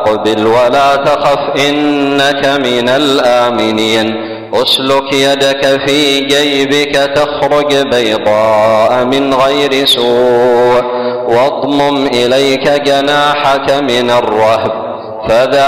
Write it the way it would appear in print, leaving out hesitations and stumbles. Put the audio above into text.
أقبل ولا تخف إنك من الآمنين أسلك يدك في جيبك تخرج بيضاء من غير سوء واضمم إليك جناحك من الرهب